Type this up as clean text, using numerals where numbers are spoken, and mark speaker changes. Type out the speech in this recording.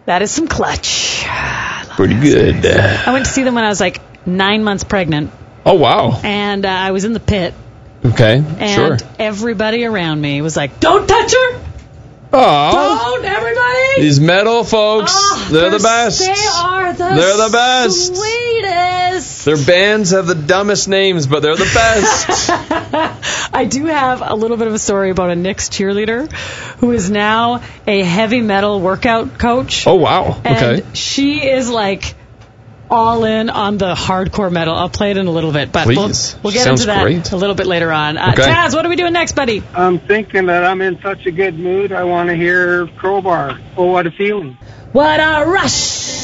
Speaker 1: That is some clutch.
Speaker 2: Pretty good.
Speaker 1: I went to see them when I was like 9 months pregnant.
Speaker 2: Oh, wow.
Speaker 1: And I was in the pit.
Speaker 2: Okay,
Speaker 1: and everybody around me was like, don't touch her!
Speaker 2: Oh,
Speaker 1: don't, everybody!
Speaker 2: These metal folks, they're the best.
Speaker 1: They are
Speaker 2: they're the best.
Speaker 1: Sweetest.
Speaker 2: Their bands have the dumbest names, but they're the best.
Speaker 1: I do have a little bit of a story about a Knicks cheerleader who is now a heavy metal workout coach.
Speaker 2: Oh, wow. Okay.
Speaker 1: And she is like all in on the hardcore metal. I'll play it in a little bit, but we'll get into that a little bit later on.
Speaker 2: Okay.
Speaker 1: Taz, what are we doing next, buddy?
Speaker 3: I'm thinking that I'm in such a good mood. I want to hear Crowbar. Oh, what a feeling.
Speaker 1: What a rush!